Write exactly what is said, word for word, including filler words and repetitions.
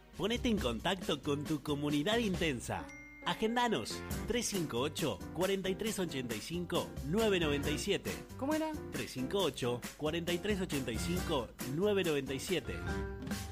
Ponete en contacto con tu comunidad intensa. Agendanos tres cinco ocho, cuatro tres ocho cinco, nueve nueve siete. ¿Cómo era? tres cinco ocho, cuatro tres ocho cinco, nueve nueve siete.